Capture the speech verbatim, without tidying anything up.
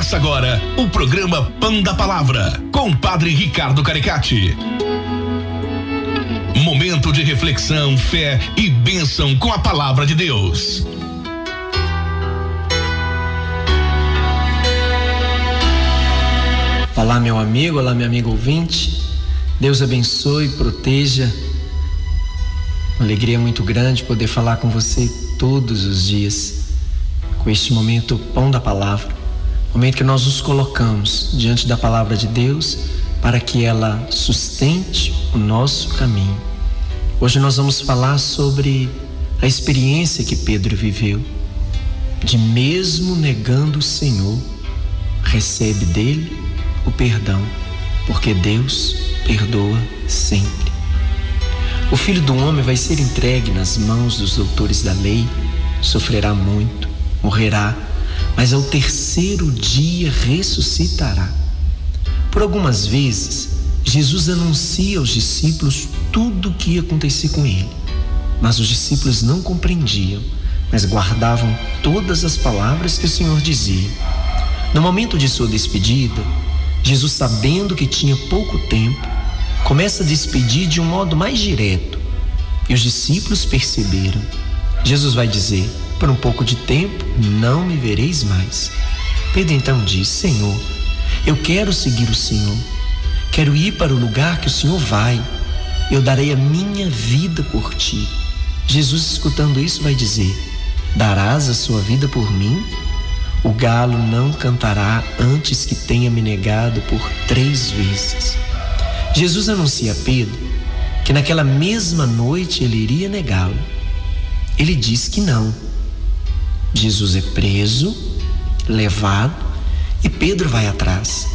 Começa agora o programa Pão da Palavra, com o Padre Ricardo Caricati. Momento de reflexão, fé e bênção com a Palavra de Deus. Olá, meu amigo, olá, minha amiga ouvinte. Deus abençoe, proteja. Uma alegria muito grande poder falar com você todos os dias, com este momento Pão da Palavra, momento que nós nos colocamos diante da Palavra de Deus para que ela sustente o nosso caminho. Hoje nós vamos falar sobre a experiência que Pedro viveu, de mesmo negando o Senhor, recebe dele o perdão, porque Deus perdoa sempre. O Filho do Homem vai ser entregue nas mãos dos doutores da lei, sofrerá muito, morrerá, mas ao terceiro dia ressuscitará. Por algumas vezes, Jesus anuncia aos discípulos tudo o que ia acontecer com ele, mas os discípulos não compreendiam, mas guardavam todas as palavras que o Senhor dizia. No momento de sua despedida, Jesus, sabendo que tinha pouco tempo, começa a despedir de um modo mais direto, e os discípulos perceberam. Jesus vai dizer: por um pouco de tempo não me vereis mais. Pedro então diz: Senhor, eu quero seguir o Senhor, quero ir para o lugar que o Senhor vai, eu darei a minha vida por ti. Jesus, escutando isso, vai dizer: darás a sua vida por mim? O galo não cantará antes que tenha me negado por três vezes. Jesus anuncia a Pedro que naquela mesma noite ele iria negá-lo. Ele diz que não. Jesus é preso, levado, e Pedro vai atrás.